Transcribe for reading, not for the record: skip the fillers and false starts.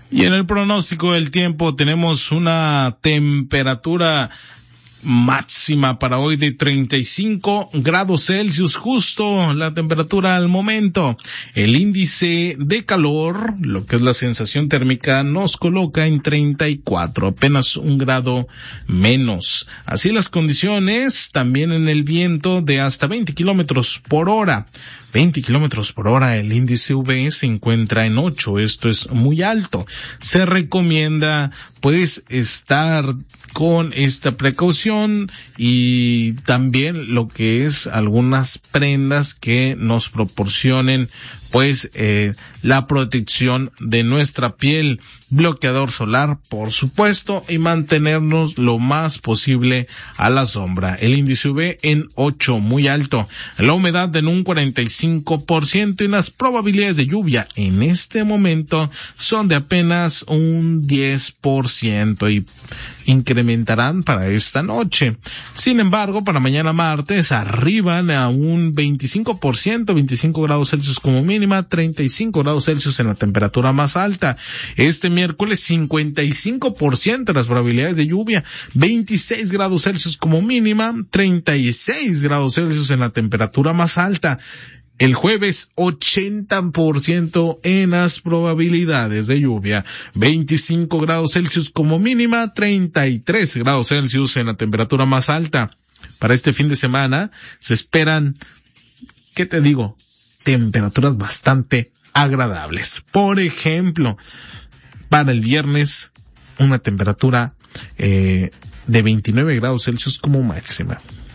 Y en el pronóstico del tiempo tenemos una temperatura máxima para hoy de 35 grados Celsius, justo la temperatura al momento. El índice de calor, lo que es la sensación térmica, nos coloca en 34, apenas 1 grado menos. Así las condiciones, también en el viento de hasta 20 kilómetros por hora. 20 kilómetros por hora, el índice UV se encuentra en 8, esto es muy alto. Se recomienda pues estar con esta precaución y también lo que es algunas prendas que nos proporcionen pues la protección de nuestra piel, bloqueador solar por supuesto, y mantenernos lo más posible a la sombra. El índice UV en 8, muy alto. La humedad en un 45% y las probabilidades de lluvia en este momento son de apenas un 10% y incrementarán para esta noche. Sin embargo, para mañana martes arriban a un 25%, 25 grados Celsius como mínima, 35 grados Celsius en la temperatura más alta. Este miércoles 55% las probabilidades de lluvia, 26 grados Celsius como mínima, 36 grados Celsius en la temperatura más alta. El jueves 80% en las probabilidades de lluvia, 25 grados Celsius como mínima, 33 grados Celsius en la temperatura más alta. Para este fin de semana se esperan, ¿qué te digo? Temperaturas bastante agradables. Por ejemplo, para el viernes una temperatura de 29 grados Celsius como máxima.